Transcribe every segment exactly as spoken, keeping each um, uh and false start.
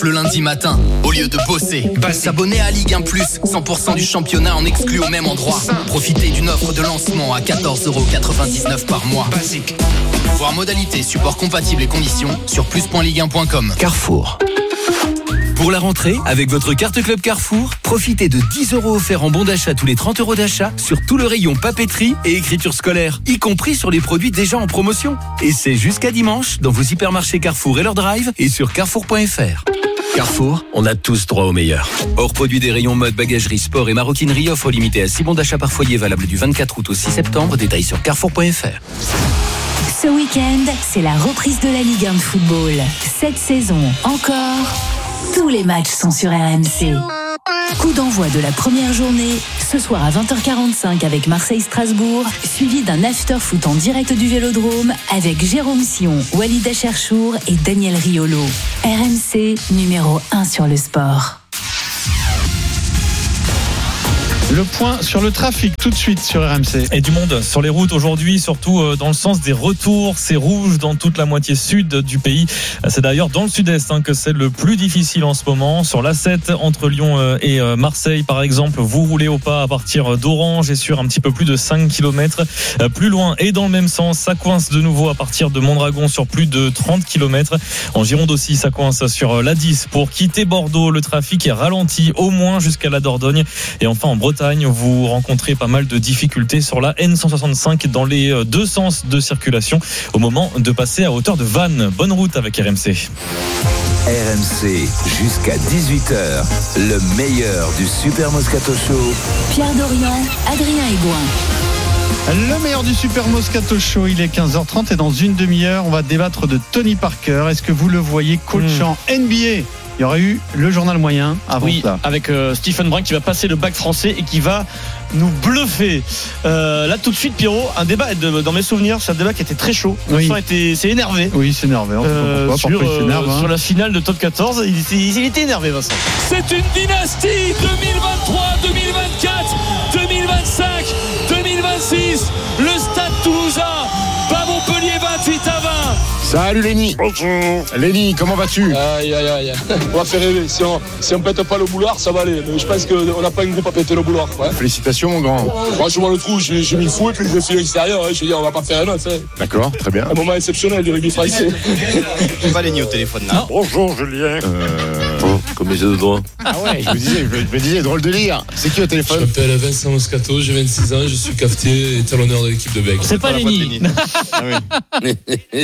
le lundi matin, au lieu de bosser. S'abonner à Ligue un plus, cent pour cent du championnat en exclu au même endroit. Profitez d'une offre de lancement à quatorze euros quatre-vingt-dix-neuf par mois. Basique. Voir modalités, support compatible et conditions sur plus point ligue un point com. Carrefour. Pour la rentrée, avec votre carte Club Carrefour, profitez de dix euros offerts en bon d'achat tous les trente euros d'achat sur tout le rayon papeterie et écriture scolaire, y compris sur les produits déjà en promotion. Et c'est jusqu'à dimanche dans vos hypermarchés Carrefour et leur drive et sur carrefour point f r. Carrefour, on a tous droit au meilleur. Hors produit des rayons mode, bagagerie, sport et maroquinerie, offre limitée à six bons d'achat par foyer valable du vingt-quatre août au six septembre. Détails sur carrefour point f r. Ce week-end, c'est la reprise de la Ligue un de football. Cette saison encore, tous les matchs sont sur R M C. Coup d'envoi de la première journée, ce soir à vingt heures quarante-cinq avec Marseille-Strasbourg, suivi d'un after-foot en direct du Vélodrome avec Jérôme Sion, Walid Acherchour et Daniel Riolo. R M C, numéro un sur le sport. Le point sur le trafic tout de suite sur R M C. Et du monde sur les routes aujourd'hui, surtout dans le sens des retours. C'est rouge dans toute la moitié sud du pays. C'est d'ailleurs dans le sud-est hein, que c'est le plus difficile en ce moment. Sur l'A sept entre Lyon et Marseille par exemple, vous roulez au pas à partir d'Orange et sur un petit peu plus de cinq kilomètres. Plus loin et dans le même sens, ça coince de nouveau à partir de Mondragon sur plus de trente kilomètres. En Gironde aussi, ça coince sur l'A dix. Pour quitter Bordeaux, le trafic est ralenti au moins jusqu'à la Dordogne. Et enfin en Bretagne, vous rencontrez pas mal de difficultés sur la N cent soixante-cinq dans les deux sens de circulation au moment de passer à hauteur de Vannes. Bonne route avec R M C. R M C jusqu'à dix-huit heures, le meilleur du Super Moscato Show. Pierre Dorian, Adrien Aigouin. Le meilleur du Super Moscato Show, il est quinze heures trente et dans une demi-heure, on va débattre de Tony Parker. Est-ce que vous le voyez coach mmh. en N B A ? Il y aurait eu le journal moyen avant oui, ça. Avec euh, Stephen Brun qui va passer le bac français et qui va nous bluffer. Euh, là tout de suite, Pierrot, un débat de, dans mes souvenirs, c'est un débat qui était très chaud. Oui. Le était, c'est énervé. Oui, c'est énervé. Euh, pourquoi, sur, pourquoi il s'énerve, euh, hein. sur la finale de Top quatorze, il était, il était énervé, Vincent. C'est une dynastie deux mille vingt-trois, deux mille vingt-quatre, deux mille vingt-cinq, deux mille vingt-six. Le Stade Toulousain bat Montpellier vingt-huit à vingt. Salut Lenny. Bonjour. Lenny, comment vas-tu? Aïe aïe aïe. On va faire rêver. Si on, si on pète pas le boulard, ça va aller. Mais je pense qu'on n'a pas une groupe à péter le boulard. Ouais. Félicitations mon grand. Moi je vois le trou, j'ai, j'ai mis le fou et puis je file à l'extérieur. Hein. Je veux dire, on va pas faire un autre. Hein. D'accord, très bien. Un moment exceptionnel du rugby français. On va Lenny au téléphone là. Bonjour Julien. Euh... Oh, comme les yeux de droit. Ah ouais, je me disais, je me disais, drôle de lire. C'est qui au téléphone? Je m'appelle Vincent Moscato, j'ai vingt-six ans, je suis cafetier et talonneur de l'équipe de Bègles. C'est pas Lenny. Ah oui.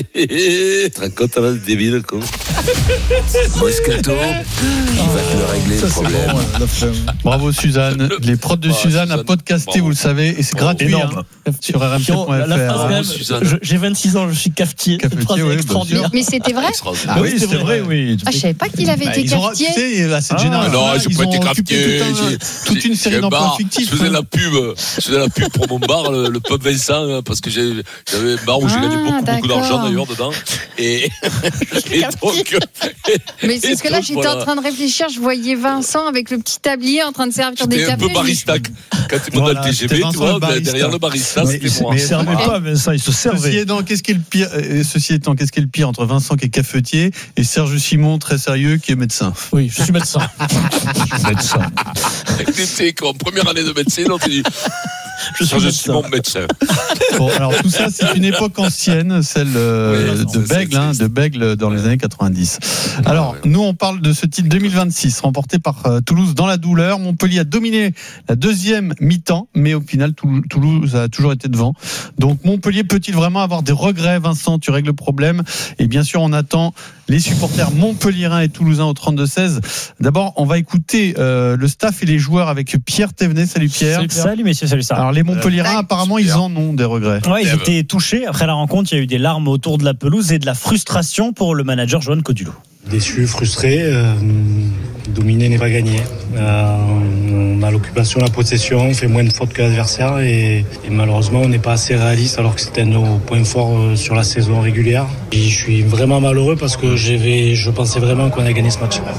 Tu te rends compte, t'as l'air débile, con. Moscato, il va te régler le problème. Bon, bravo Suzanne. Les prods de Bravo, Suzanne Suzanne. à podcaster, Bravo. vous le savez, et c'est gratuit Énorme. hein, sur r m c point f r. La phrase Bravo, même, Suzanne. je, j'ai vingt-six ans, je suis cafetier. Cafetier, Cette phrase oui, est extraordinaire. Mais c'était vrai? Ah oui, c'est vrai, oui. Ah, je savais pas qu'il avait Bah, été ils ont, cafetier. tu sais, à cette Ah, génération, non, j'ai ils pas ont été occupé cafetier. tout un- j'ai- toute une j'ai- série j'ai un d'emplois bar. fictifs. Je faisais hein. la pub, je faisais la pub pour mon bar, le, le pub Vincent, hein, parce que j'ai, j'avais un bar où j'ai Ah, gagné beaucoup, beaucoup d'accord. d'argent d'ailleurs dedans. Et, et donc. Mais c'est et parce que là, donc, j'étais voilà. en train de réfléchir. Je voyais Vincent avec le petit tablier en train de servir des J'étais un cafés. peu barista. Quand tu montes Voilà, dans le T G c'était V, Vincent tu vois, le barista. derrière le barista, Mais c'était c'est- moi. mais Il ne servait pas, Vincent, il se Ceci servait. étant, qu'est-ce qui est le pire, euh, ceci étant, qu'est-ce qui est le pire entre Vincent qui est cafetier et Serge Simon, très sérieux, qui est médecin? Oui, je suis médecin. Médecin. T'étais en première année de médecine, on te dit. Je suis Je suis médecin. mon médecin. Bon, alors tout ça, c'est une époque ancienne, celle euh, Oui, de c'est- Bègle, c'est- hein, c'est- de Bègle dans les années quatre-vingt-dix. Alors, ouais. nous, on parle de ce titre deux mille vingt-six, remporté par euh, Toulouse dans la douleur. Montpellier a dominé la deuxième mi-temps, mais au final, Tou- Toulouse a toujours été devant. Donc, Montpellier peut-il vraiment avoir des regrets, Vincent? Tu règles le problème. Et bien sûr, on attend les supporters montpelliérains et toulousains au trente-deux seize. D'abord, on va écouter euh, le staff et les joueurs avec Pierre Thévenet. Salut Pierre. Salut, Pierre. Salut messieurs, salut ça. Alors, les Montpelliérains, Euh, apparemment, ils en ont des regrets. Ouais, ils Dave. étaient touchés. Après la rencontre, il y a eu des larmes autour de la pelouse et de la frustration pour le manager Johan Codulot. Déçu, frustré, euh, dominer n'est pas gagné. Euh, on a l'occupation, la possession, on fait moins de fautes que l'adversaire et, et malheureusement on n'est pas assez réaliste alors que c'était nos points forts euh, sur la saison régulière. Et je suis vraiment malheureux parce que j'avais, je pensais vraiment qu'on allait gagner ce match.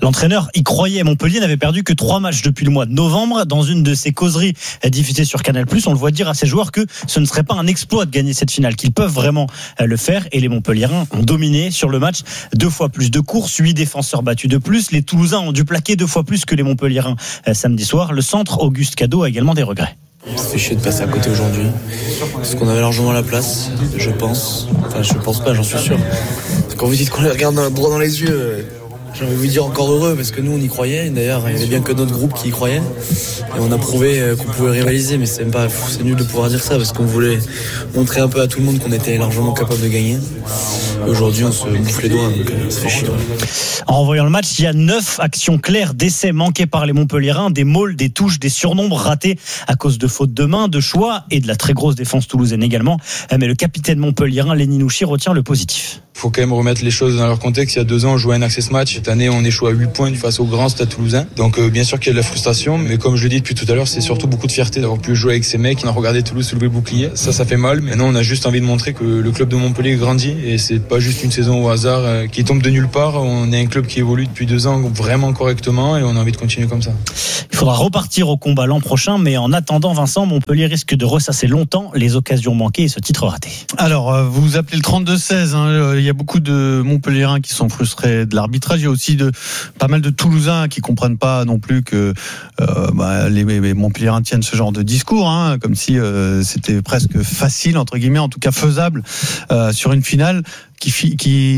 L'entraîneur y croyait. Montpellier n'avait perdu que trois matchs depuis le mois de novembre. Dans une de ses causeries diffusées sur Canal+, on le voit dire à ses joueurs que ce ne serait pas un exploit de gagner cette finale, qu'ils peuvent vraiment le faire. Et les Montpelliérains ont dominé sur le match. Deux fois plus de courses, huit défenseurs battus de plus. Les Toulousains ont dû plaquer deux fois plus que les Montpelliérains samedi soir. Le centre, Auguste Cadeau, a également des regrets. Ça fait chier de passer à côté aujourd'hui, parce qu'on avait largement la place, je pense. Enfin, je pense pas, j'en suis sûr. Quand vous dites qu'on les regarde droit dans les yeux, j'ai envie de vous dire encore heureux, parce que nous on y croyait. D'ailleurs, il y avait bien que notre groupe qui y croyait, et on a prouvé qu'on pouvait rivaliser. Mais c'est même pas, c'est nul de pouvoir dire ça, parce qu'on voulait montrer un peu à tout le monde qu'on était largement capable de gagner. Et aujourd'hui, on se bouffe les doigts, donc ça fait chier. En revoyant le match, il y a neuf actions claires d'essais manquées par les Montpelliérains, des mauls, des touches, des surnombres ratés à cause de fautes de main, de choix et de la très grosse défense toulousaine également. Mais le capitaine montpelliérain, Lenny Nouchi, retient le positif. Il faut quand même remettre les choses dans leur contexte. Il y a deux ans, on jouait un access match. Cette année, on échoue à huit points face au grand Stade Toulousain. Donc, euh, bien sûr qu'il y a de la frustration, mais comme je le dis depuis tout à l'heure, c'est surtout beaucoup de fierté d'avoir pu jouer avec ces mecs. On a regardé Toulouse soulever le bouclier. Ça, ça fait mal. Mais non, on a juste envie de montrer que le club de Montpellier grandit et c'est pas juste une saison au hasard euh, qui tombe de nulle part. On est un club qui évolue depuis deux ans vraiment correctement et on a envie de continuer comme ça. Il faudra repartir au combat l'an prochain, mais en attendant, Vincent, Montpellier risque de ressasser longtemps les occasions manquées et ce titre raté. Alors, euh, vous appelez le trente-deux seize. Hein, il y a beaucoup de Montpelliérains qui sont frustrés de l'arbitrage. Il y a aussi de, pas mal de Toulousains qui comprennent pas non plus que euh, bah, les, les Montpelliérains tiennent ce genre de discours, hein, comme si euh, c'était presque facile, entre guillemets, en tout cas faisable, euh, sur une finale qui, qui,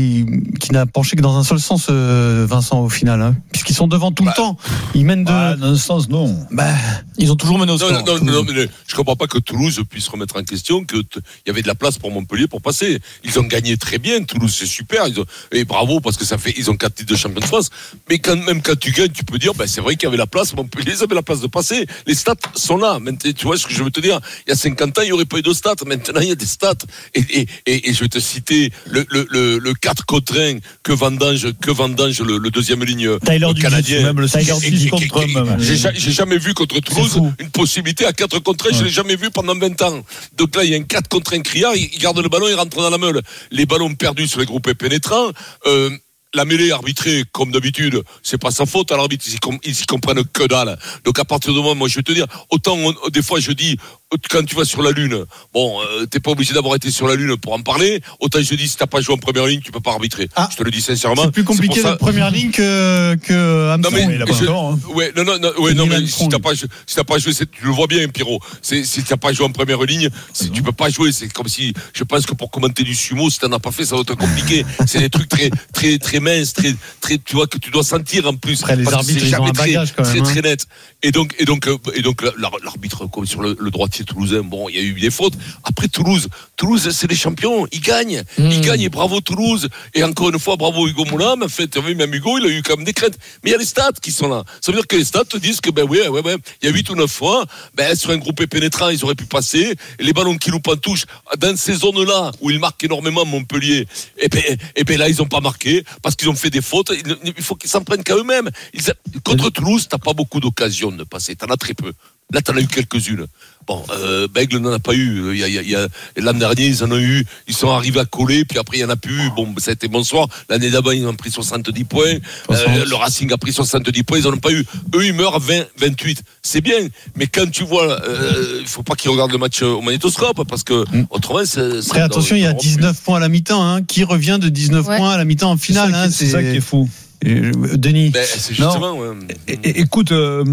qui n'a penché que dans un seul sens, euh, Vincent, au final, hein, puisqu'ils sont devant tout bah, le temps. Ils mènent de... Bah, dans un sens, non. Bah, ils ont toujours mené au score. Non, non, non, non, mais je comprends pas que Toulouse puisse remettre en question qu'il y avait de la place pour Montpellier pour passer. Ils ont gagné très bien. Toulouse, c'est super. Ils ont, et bravo, parce que ça fait, ils ont quatre titres de champion de France. Mais quand, même quand tu gagnes, tu peux dire, ben, c'est vrai qu'il y avait la place. Montpellier, ils avaient la place de passer. Les stats sont là. Maintenant, tu vois ce que je veux te dire? Il y a cinquante ans, il n'y aurait pas eu de stats. Maintenant, il y a des stats. Et, et, et, et je vais te citer le, le, le, le quatre contre un que vendange, que vendange le, le deuxième ligne Tyler canadien. Même le Tyler dix contre un. J'ai, j'ai jamais vu contre Toulouse une possibilité à quatre contre un. Ouais. Je l'ai jamais vu pendant vingt ans. Donc là, il y a un quatre contre un criard. Il, il garde le ballon, il rentre dans la meule. Les ballons perdus sur les groupes pénétrants. Euh, La mêlée arbitrée, comme d'habitude, c'est pas sa faute à l'arbitre, ils y, com- ils y comprennent que dalle. Donc à partir de moment, moi je vais te dire, autant on, des fois je dis, quand tu vas sur la Lune, bon, euh, t'es pas obligé d'avoir été sur la Lune pour en parler, autant je te dis, si t'as pas joué en première ligne, tu peux pas arbitrer. Ah, je te le dis sincèrement. C'est plus compliqué la première ligne que, que Armstrong. Non, mais, il a pas je, tort, hein. Ouais, non, non, non, ouais, non mais si t'as pas, si t'as pas joué, c'est, tu le vois bien, Pierrot, c'est, si t'as pas joué en première ligne, c'est, tu peux pas jouer, c'est comme si, je pense que pour commenter du sumo, si t'en as pas fait, ça va être compliqué. C'est des trucs très, très, très minces, très, très, tu vois, que tu dois sentir en plus. Après, les arbitres, ils ont un bagage très, quand même. Très, hein. très net. Et donc, et donc, et donc, l'arbitre, comme sur le, le droitier toulousain, bon, il y a eu des fautes. Après, Toulouse, Toulouse, c'est les champions. Ils gagnent. Mmh. Ils gagnent et bravo Toulouse. Et encore une fois, bravo Hugo Moulin. Mais en fait, même Hugo, il a eu quand même des crêtes. Mais il y a les stats qui sont là. Ça veut dire que les stats te disent que, ben oui, ouais, ouais, il y a huit ou neuf fois, ben, sur un groupe pénétrant, ils auraient pu passer. Et les ballons qui loupent en touche, dans ces zones-là, où ils marquent énormément Montpellier, et ben, et ben là, ils ont pas marqué, parce qu'ils ont fait des fautes. Il faut qu'ils s'en prennent qu'à eux-mêmes. Ils, contre Toulouse, t'as pas beaucoup d'occasions de passer. T'en as très peu. Là, t'en as eu quelques-unes. Bon, euh, Bègle n'en a pas eu. Il y a, il y a, il y a, l'an dernier, ils en ont eu. Ils sont arrivés à coller, puis après, il y en a plus. Bon, ça a été bonsoir. L'année d'avant, ils ont pris soixante-dix points. Euh, le Racing a pris soixante-dix points. Ils en ont pas eu. Eux, ils meurent à vingt, vingt-huit. C'est bien. Mais quand tu vois, euh, il faut pas qu'ils regardent le match au magnétoscope, parce que, mmh. autrement, c'est, c'est après, attention, il y a dix-neuf points à la mi-temps, hein. Qui revient de dix-neuf ouais. points à la mi-temps en finale, c'est ça, hein, qui, c'est... c'est ça qui est fou. Denis. Ben, c'est justement, ouais. é- é- écoute, euh,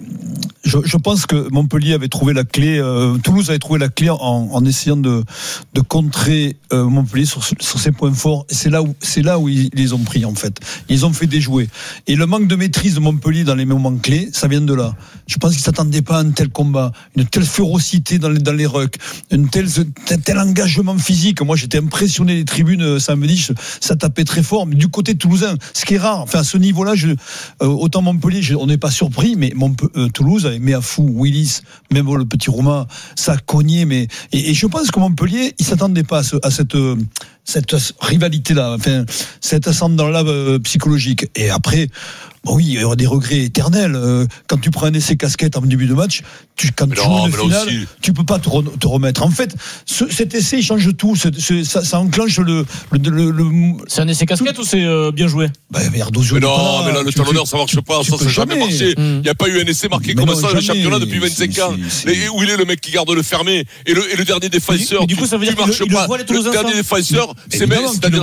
je, je pense que Montpellier avait trouvé la clé, euh, Toulouse avait trouvé la clé en, en essayant de, de contrer euh, Montpellier sur, sur ses points forts. Et c'est là où, c'est là où ils, ils les ont pris, en fait. Ils ont fait déjouer. Et le manque de maîtrise de Montpellier dans les moments clés, ça vient de là. Je pense qu'ils s'attendaient pas à un tel combat, une telle férocité dans les, dans les rucks, un tel, tel, tel engagement physique. Moi, j'étais impressionné des tribunes samedi, ça tapait très fort. Mais du côté toulousain, ce qui est rare. Enfin, à ce niveau-là, je, euh, autant Montpellier, je, on n'est pas surpris, mais Montpe- euh, Toulouse, avec Méafou, Willis, même le petit Romain, ça a cogné. Mais, et, et je pense que Montpellier, il ne s'attendait pas à, ce, à cette, euh, cette rivalité-là, enfin, cet ascendant-là euh, psychologique. Et après, Bon, oui, il y aura des regrets éternels. Euh, quand tu prends un essai casquette en début de match, tu, quand mais tu non, joues une finale, aussi. Tu peux pas te, re, te remettre. En fait, ce, cet essai il change tout. Ce, ce, ça, ça enclenche le. le, le, le c'est un essai casquette tout. Ou c'est euh, bien joué? Bah, mais Ardozio, mais non, mais là, le talonneur, ça marche pas. Ça, ça n'a jamais marché. Il n'y a pas eu un essai marqué comme ça dans le championnat depuis vingt-cinq ans. Où il est le mec qui garde le fermé et le, et le dernier défenseur? Du coup, ça veut dire qu'il marche pas. Le dernier défenseur, c'est même.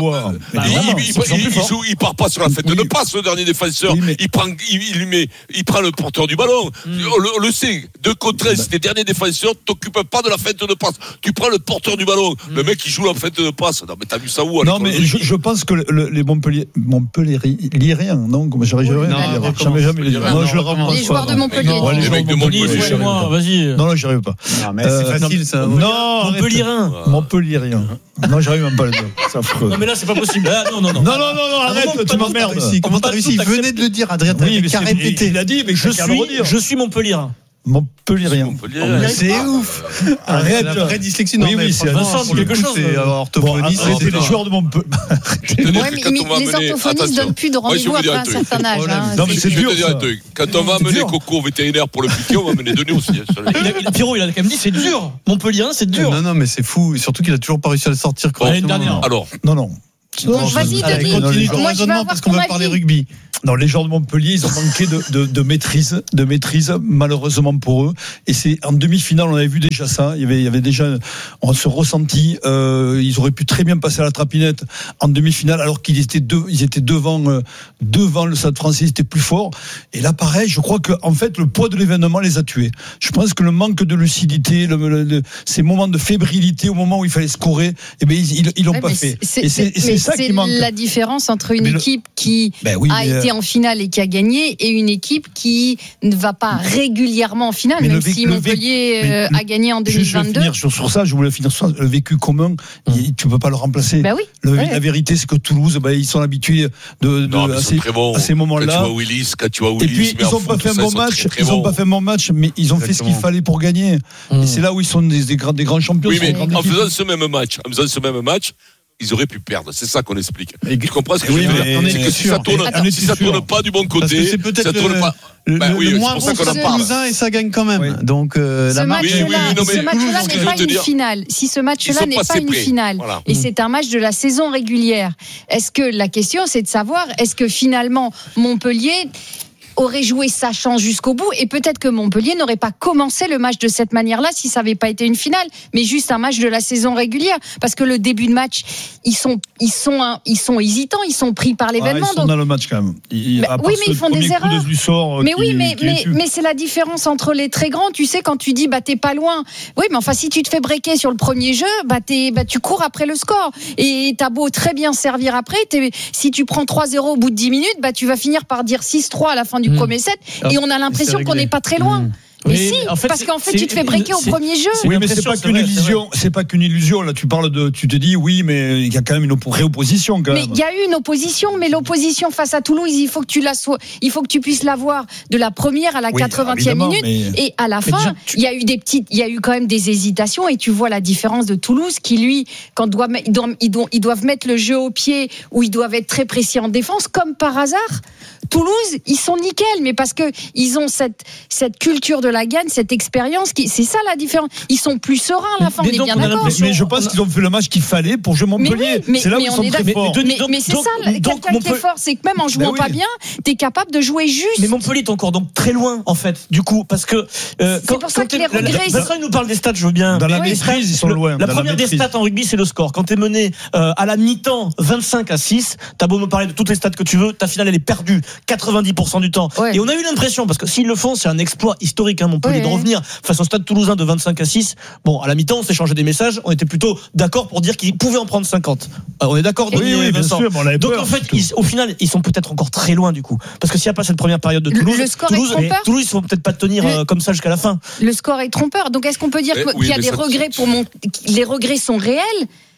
Il part pas sur la fête de passe, le dernier défenseur. Il prend, il met, il prend le porteur du ballon. On le sait. De contre un, si t'es dernier défenseur, t'occupes pas de la fête de passe. Tu prends le porteur du ballon. Le mec qui joue la fête de passe. Non, mais t'as vu ça où? Non, mais je, je pense que le, les Montpellier, Montpellier, rien, non? Comme j'aurais jamais, non, jamais, jamais les non, je le Les joueurs de Montpellier. Non, les mecs de Montpellier, moi, vas-y. Non, non, j'y arrive pas. Non, mais c'est facile, ça. Non, Montpellier, rien. Montpellier, rien. Non, j'arrive même pas à le dire. C'est affreux. Non, mais là, c'est pas possible. Ah, non, non, non. Non, non, non, arrête, tu m'emmerdes. Comment t'as réussi? Il venait de le dire, Adrien. Oui, mais répété. Il a dit, mais je suis, je suis Montpellier. Montpellier, rien. C'est ouf. Arrête. La vraie dyslexie, non, oui, oui, c'est Vincent, quelque chose. C'est orthophoniste. C'est les joueurs de Montpellier. Ouais, mais les orthophonistes donnent plus de rendez-vous après un certain âge. Non, mais c'est dur. Quand on va amener Coco au vétérinaire pour le piquer, on va amener Denis aussi. Pierrot, il a quand même dit, c'est dur. Montpellier, c'est dur. Non, non, mais c'est fou. Surtout qu'il a toujours pas réussi à le sortir correctement. L'année dernière. Alors. Non, non. Bon, vas-y, Denis. Continue ton raisonnement parce qu'on va parler rugby. Non, les joueurs de Montpellier, ils ont manqué de, de, de maîtrise, de maîtrise, malheureusement pour eux. Et c'est en demi-finale, on avait vu déjà ça. Il y avait, il y avait déjà, on se ressentit. Euh, ils auraient pu très bien passer à la trapinette en demi-finale, alors qu'ils étaient deux, ils étaient devant, euh, devant le Stade Français, ils étaient plus forts. Et là, pareil, je crois que en fait, le poids de l'événement les a tués. Je pense que le manque de lucidité, le, le, le, ces moments de fébrilité au moment où il fallait scorer, eh ben ils, ils, ils l'ont ouais, pas fait. C'est, et c'est, c'est, c'est ça qui manque. C'est la différence entre une mais équipe le, qui ben oui, a mais, été en finale et qui a gagné et une équipe qui ne va pas régulièrement en finale, même vécu, si Montpellier vécu, a gagné en deux mille vingt-deux. Je voulais finir sur, sur ça, je voulais finir sur ça. Le vécu commun, mmh. il, tu ne peux pas le remplacer. Bah oui, le, ouais. La vérité, c'est que Toulouse, bah, ils sont habitués de, de, non, à, ces, bon. à ces moments-là. Quand tu vois Willis, quand tu vois Willis, et puis, ils n'ont pas fait un bon match, ils n'ont pas fait un bon match, mais ils ont fait ce qu'il fallait pour gagner. Mmh. Et c'est là où ils sont des, des, grands, des grands champions. Oui, mais en faisant ce même match, en faisant ce même match, ils auraient pu perdre. C'est ça qu'on explique. Et tu comprends ce que oui, je veux dire? C'est que si ça tourne, si ça tourne pas du bon côté, c'est peut-être ça tourne le, pas. Le, bah, oui, le moins bon côté Toulousain et ça gagne quand même. Oui. Donc euh, ce la match-là, oui, oui, non, ce match-là n'est pas une finale. Si ce match-là n'est pas une finale, voilà. Et c'est un match de la saison régulière. Est-ce que la question, c'est de savoir, est-ce que finalement Montpellier aurait joué sa chance jusqu'au bout et peut-être que Montpellier n'aurait pas commencé le match de cette manière-là si ça n'avait pas été une finale, mais juste un match de la saison régulière, parce que le début de match, ils sont, ils sont, ils sont hésitants, ils sont pris par l'événement. Ah, ils sont donc... dans le match quand même. Ils, bah, oui, mais ils font des erreurs. De sort, mais qui, oui, mais, qui mais, mais c'est la différence entre les très grands. Tu sais, quand tu dis bah t'es pas loin, oui, mais enfin si tu te fais breaker sur le premier jeu, bah t'es, bah tu cours après le score et t'as beau très bien servir après, si tu prends trois zéro au bout de dix minutes, bah tu vas finir par dire six trois à la fin du mmh. premier set. Et on a l'impression qu'on n'est pas très loin. Mmh. Mais oui, si, en fait, parce qu'en fait, tu te fais breaker au premier jeu. Oui, mais c'est pas qu'une illusion. C'est pas qu'une illusion. Là, tu parles de, tu te dis, oui, mais il y a quand même une vraie opposition, quand même. Mais il y a eu une opposition, mais l'opposition face à Toulouse, il faut que tu la sois, il faut que tu puisses la voir de la première à la quatre-vingtième minute, mais... et à la fin, déjà, tu... il y a eu des petites, il y a eu quand même des hésitations, et tu vois la différence de Toulouse, qui lui, quand doit, ils doivent, ils doivent, ils doivent mettre le jeu au pied, où ils doivent être très précis en défense, comme par hasard. Toulouse, ils sont nickel, mais parce que ils ont cette cette culture de la gagne, cette expérience, qui, c'est ça la différence. Ils sont plus sereins à la fin, mais on est bien d'accord. Mais, mais je pense qu'ils ont fait le match qu'il fallait pour jouer Montpellier. Mais oui, mais, c'est là mais où ils sont très forts. Mais, mais, mais c'est donc, ça, donc, quelqu'un Montpellier... qui est fort, c'est que même en jouant ben oui. pas bien, t'es capable de jouer juste. Mais Montpellier est encore donc très loin, en fait, du coup, parce que euh, c'est quand, pour ça quand que les regrets. Vincent, il nous parle des stats, je veux bien. Dans la maîtrise, ils sont loin. La première des stats en rugby, c'est le score. Quand t'es mené à la mi-temps vingt-cinq à six, t'as beau me parler de toutes les stats que tu veux, ta finale elle est perdue quatre-vingt-dix pour cent du temps. Ouais. Et on a eu l'impression, parce que s'ils le font, c'est un exploit historique, hein, Montpellier, ouais, de revenir face au Stade Toulousain de vingt-cinq à six. Bon, à la mi-temps, on s'est changé des messages, on était plutôt d'accord pour dire qu'ils pouvaient en prendre cinquante. Alors, on est d'accord, oui, oui, bien sûr, bon, donc peur, en fait, ils, au final, ils sont peut-être encore très loin du coup, parce que s'il n'y a pas cette première période de Toulouse, le, le score Toulouse, est trompeur. Toulouse, ils ne vont peut-être pas tenir le, euh, comme ça jusqu'à la fin. Le score est trompeur. Donc, est-ce qu'on peut dire mais, qu'il oui, y a des regrets pour mon, les regrets sont réels?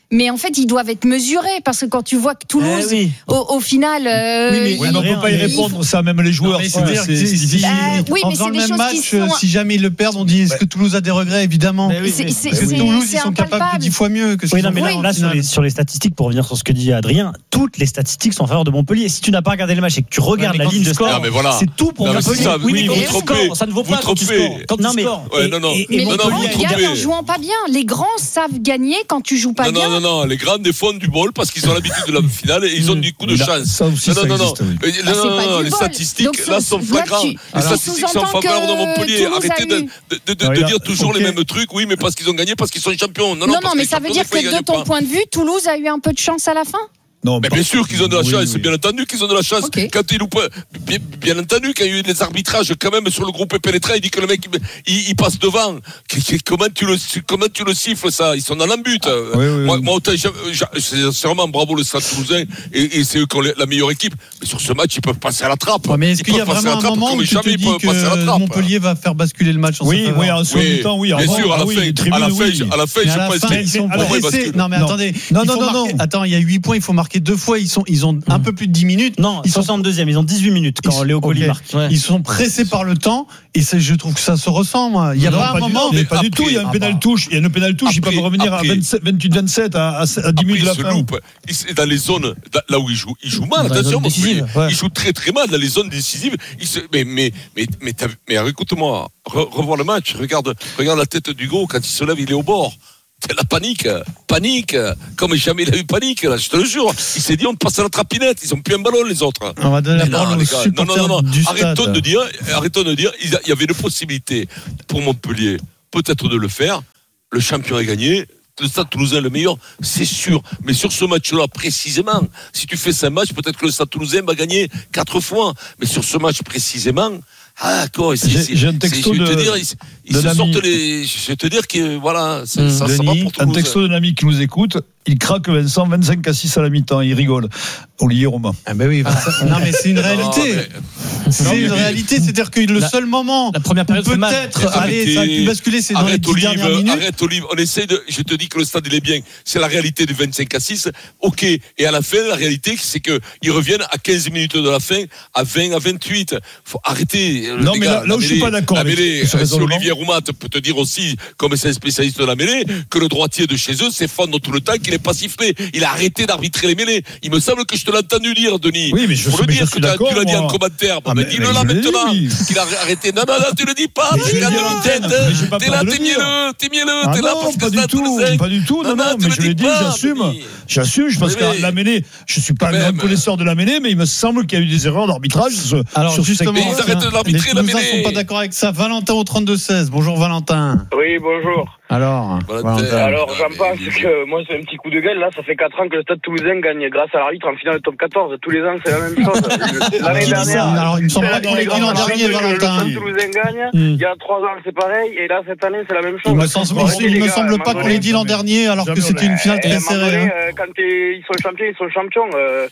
Mais en fait, ils doivent être mesurés parce que quand tu vois que Toulouse, eh oui. au, au final, euh, oui, mais oui, on ne peut pas y répondre. Ça, même les joueurs. C'est difficile. Oui, en mais faisant c'est le des même choses match, qui sont... si jamais ils le perdent, on dit est-ce que Toulouse a des regrets, évidemment. Oui, c'est, c'est, parce que c'est, Toulouse, c'est ils sont capables de dix fois mieux que ce oui, qu'ils non, mais là, oui. là sur, les, sur les statistiques, pour revenir sur ce que dit Adrien, toutes les statistiques sont en faveur de Montpellier. Si tu n'as pas regardé le match et que tu regardes ouais, la ligne de score, non, mais voilà. c'est tout pour non, Montpellier. Ça, oui, oui, mais vous trompez. Ça ne vaut pas quand tu scores. Quand non, tu mais, scores. Ouais, non, non. Et, mais et les non, grands vous gagnent en jouant pas bien. Les grands savent gagner quand tu joues pas non, bien. Non, non, non. Les grands défendent du bol parce qu'ils ont l'habitude de la finale et ils ont du coup de chance. Ça aussi, non, non, non, non. Oui. Ah, non, non, non. Les bol. statistiques Donc, là sont flagrants. Tu... Les Alors, statistiques sont en faveur de Montpellier. Arrêtez de, de, de, de dire toujours okay. les mêmes trucs. Oui, mais parce qu'ils ont gagné, parce qu'ils sont champions. Non, non, non, non mais ça veut dire que de ton point de vue, Toulouse a eu un peu de chance à la fin. Non, mais bien sûr qu'ils ont de la oui, chance, oui. bien entendu qu'ils ont de la chance. Okay. Quand ils loupent, bien, bien entendu, quand il y a eu des arbitrages, quand même, sur le groupe pénétré, il dit que le mec, il, il passe devant. Comment tu le, comment tu le siffles, ça? Ils sont dans l'embut. Ah, oui, oui, moi, oui. moi, autant, c'est vraiment bravo le Stade Toulousain, et, et c'est eux qui ont la meilleure équipe. Mais sur ce match, ils peuvent passer à la trappe. Ouais, mais est-ce ils qu'il y a vraiment un moment où tu te dis que Montpellier va faire basculer le match en Oui, oui, en second temps, oui. Bien sûr, à la fin, à la fin, à la fin, je pense qu'ils sont pressés. Non, mais attendez. Non, non, non, non. Attends, il y a huit points, il faut marquer deux fois, ils sont Ils ont un peu plus de dix minutes. Non, ils sont soixante-deuxième, ils ont dix-huit minutes quand Léo Colli marque. Ouais. Ils sont pressés par le temps et je trouve que ça se ressent. Moi. Il y a non, pas un moment. Mais pas du tout. Il y a un pénal touche. Il y a une pénal touche. Ils peuvent revenir à vingt-huit vingt-sept à dix minutes de la fin. Dans les zones là où ils jouent, ils jouent mal. Attention, ils jouent très très mal dans les zones décisives. Mais mais mais mais mais écoute-moi, revoir le match. Regarde regarde la tête d'Hugo quand il se lève, il est au bord. C'est la panique, panique, comme jamais il a eu panique, là, je te le jure. Il s'est dit, on passe à la trapinette, ils ont plus un ballon, les autres. On va donner la parole aux supporters non, non, non, non. Arrêtons de dire, arrêtons de dire, il y avait une possibilité pour Montpellier, peut-être de le faire. Le champion est gagné. Le Stade Toulousain le meilleur, c'est sûr. Mais sur ce match-là, précisément, si tu fais cinq matchs, peut-être que le Stade Toulousain va gagner quatre fois. Mais sur ce match précisément, ah d'accord, j'ai, j'ai un texto je vais de, te dire, ils, ils se sortent les. Je vais te dire que voilà, c'est, mmh. ça, Denis, ça va pour Toulouse. Un texto d'un ami qui nous écoute, il craque Vincent vingt-cinq à six à la mi-temps, il rigole. Olivier Romain. Ah ben oui, Vincent. Non mais c'est une réalité. Non, mais... C'est non, une mais... réalité, c'est-à-dire que le la, seul moment la première période peut-être allez, ça a pu basculer, c'est dans les dix dernières minutes. Arrête Olive, on essaie de. Je te dis que le stade il est bien. C'est la réalité du vingt-cinq à six. Ok. Et à la fin, la réalité, c'est que ils reviennent à quinze minutes de la fin, à vingt à vingt-huit. Faut arrêter. Non mais gars, là, là où je suis pas d'accord. La mêlée. Si Olivier Roumat peut te dire aussi, comme c'est un spécialiste de la mêlée, que le droitier de chez eux s'effondre tout le temps, qu'il n'est pas sifflé. Il a arrêté d'arbitrer les mêlées. Il me semble que je te l'ai entendu dire, Denis. Oui, mais je faut le dire que tu l'as dit en commentaire. Ah, mais dis-le là maintenant. Oui. Qu'il a arrêté. Non, non, non, tu le dis pas. T'es là, t'es là, t'es mielleux, t'es mielleux, t'es là parce que pas du tout, pas du tout. Non, non, mais je l'ai dit, j'assume. J'assume. Je pense que la mêlée, je suis pas un grand connaisseur de la mêlée, mais il me semble qu'il y a eu des erreurs d'arbitrage. Alors justement, ils arrêtent d'arbitrer la mêlée. Les Toulousains sont pas d'accord avec ça. Valentin au trente-deux seize. Bonjour Valentin. Oui, bonjour. Alors, alors j'en pense que moi c'est un petit coup de gueule là, ça fait quatre ans que le Stade Toulousain gagne grâce à l'arbitre en finale de top quatorze, tous les ans c'est la même chose. L'année dernière, alors il me semble pas qu'on l'ait dit l'an dernier Valentin. Le Stade Toulousain gagne, il y a trois ans c'est pareil et là cette année c'est la même chose. Il me semble, il me semble pas qu'on l'ait dit l'an dernier alors que c'était une finale très serrée. Quand ils sont champions, ils sont champions.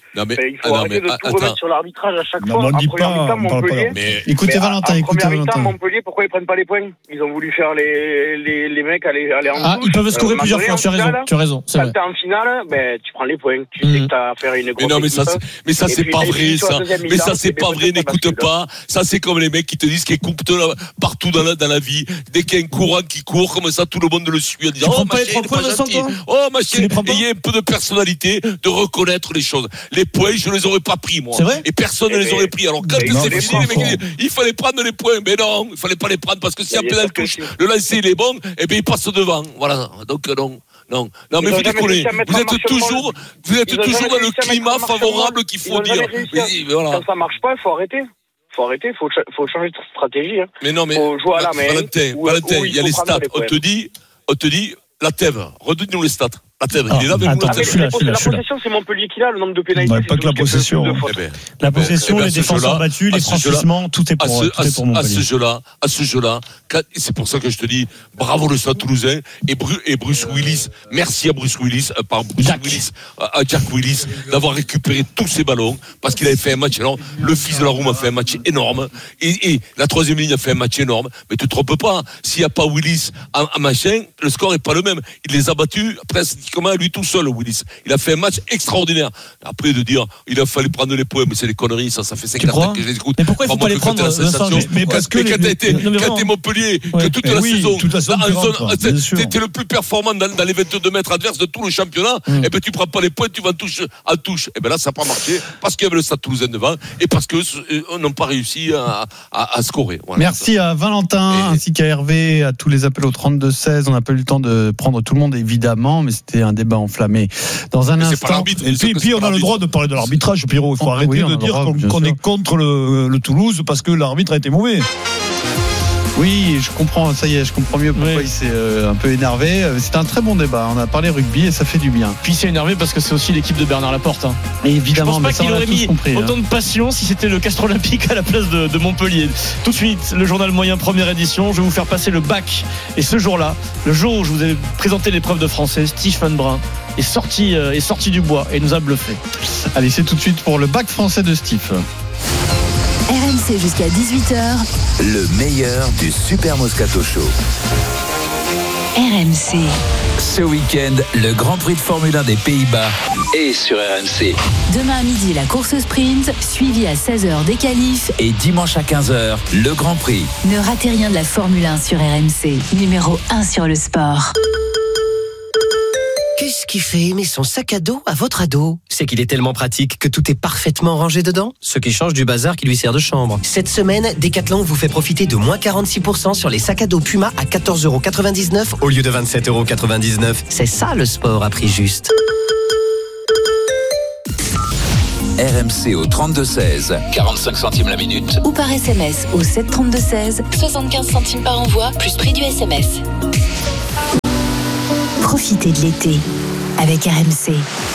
Il faut arrêter de tout remettre sur l'arbitrage à chaque fois. En première mi-temps Montpellier. Écoutez Valentin, écoutez Valentin. En première mi-temps Valentin. Montpellier, pourquoi ils prennent pas les points? Ils ont voulu faire les les les mecs aller aller en ah, ils peuvent scorer euh, plusieurs fois, tu as raison, tu as raison. Quand t'es en finale, ben, tu prends les points, tu mmh. sais que t'as affaire à une grosse mais non, mais ça, c'est, mais ça, c'est pas vrai, ça. Mais ça, c'est pas vrai, n'écoute pas. Ça, c'est comme les mecs qui te disent qu'ils coupent partout dans la, dans la vie. Dès qu'il y a un courant qui court, comme ça, tout le monde le suit en disant, oh, ma chérie, pas gentil. Oh, ma chérie, ayez un peu de personnalité, de reconnaître les choses. Les points, je les aurais pas pris, moi. C'est vrai? Et personne ne les aurait pris. Alors, quand c'est fini, les mecs, il fallait prendre les points. Mais non, il fallait pas les prendre parce que si un pénal touche, le lancer, il est bon, et bien, il passe devant. Voilà. Donc, non. Non, non, mais vous déconnez. Vous êtes toujours, vous êtes toujours dans le climat favorable qu'il faut dire. Voilà. Quand ça marche pas, il faut arrêter. Faut arrêter, faut, faut changer de stratégie. Hein. Mais non, mais. Faut jouer à la main. Valentin, Valentin, il y a les stats. On te dit, on te dit, la T E V. Redonne-nous les stats. Attends, il est là avec nous. La possession, c'est Montpellier qui l'a, le nombre de pénalités. Ouais, pas que la possession. La possession, les défenseurs battus, les franchissements, tout est pour Montpellier. À ce jeu-là, à ce jeu-là, c'est pour ça que je te dis, bravo le Stade Toulousain et Bruce Willis. Merci à Bruce Willis, par Bruce Willis, à Jack Willis, d'avoir récupéré tous ces ballons parce qu'il avait fait un match énorme. Le fils de la Roum a fait un match énorme et, et la troisième ligne a fait un match énorme. Mais tu te trompes pas, s'il n'y a pas Willis à, à machin, le score est pas le même. Il les a battus presque tactiquement, lui tout seul, Willis. Il a fait un match extraordinaire. Après, de dire, il a fallu prendre les points, mais c'est des conneries, ça, ça fait cinquante ans que je les écoute. Mais pourquoi il faut pas les prendre, Vincent, mais, mais parce que. Mais quand t'as été, quand t'es Montpellier, ouais, que toute la oui, saison, toute la saison en zone, t'étais le plus performant dans, dans les vingt-deux mètres adverses de tout le championnat, mm. et ben tu prends pas les points, tu vas en touche, en touche. Et ben là, ça n'a pas marché, parce qu'il y avait le Stade Toulousain devant, et parce que on n'a pas réussi à, à, à scorer. Voilà. Merci à Valentin, et... ainsi qu'à Hervé, à tous les appels au trente-deux seize. On n'a pas eu le temps de prendre tout le monde, évidemment, mais c'était un débat enflammé. Dans un mais instant. Et puis, puis on a le droit de parler de l'arbitrage, Pierrot. Il faut oh, arrêter oui, de dire droit, qu'on, qu'on est contre le, le Toulouse parce que l'arbitre a été mauvais. Oui, je comprends, ça y est, je comprends mieux pourquoi oui. il s'est euh, un peu énervé. C'était un très bon débat, on a parlé rugby et ça fait du bien. Puis il s'est énervé parce que c'est aussi l'équipe de Bernard Laporte. Hein. Et évidemment, je pense pas mais ça, qu'il aurait mis compris, autant hein. de passion si c'était le Castre Olympique à la place de, de Montpellier. Tout de suite, le journal moyen première édition, je vais vous faire passer le bac. Et ce jour-là, le jour où je vous ai présenté l'épreuve de français, Stephen Brun est sorti, euh, est sorti du bois et nous a bluffé. Allez, c'est tout de suite pour le bac français de Steve. R M C jusqu'à dix-huit heures. Le meilleur du Super Moscato Show. R M C. Ce week-end, le Grand Prix de Formule un des Pays-Bas est sur R M C. Demain à midi, la course sprint, suivie à seize heures des qualifs. Et dimanche à quinze heures, le Grand Prix. Ne ratez rien de la Formule un sur R M C. Numéro un sur le sport. Qu'est-ce qui fait aimer son sac à dos à votre ado ? C'est qu'il est tellement pratique que tout est parfaitement rangé dedans, ce qui change du bazar qui lui sert de chambre. Cette semaine, Decathlon vous fait profiter de moins quarante-six pour cent sur les sacs à dos Puma à quatorze euros quatre-vingt-dix-neuf au lieu de vingt-sept euros quatre-vingt-dix-neuf. C'est ça le sport à prix juste. R M C au trente-deux seize, quarante-cinq centimes la minute. Ou par S M S au sept trente-deux seize, soixante-quinze centimes par envoi, plus prix du S M S. Profitez de l'été avec R M C.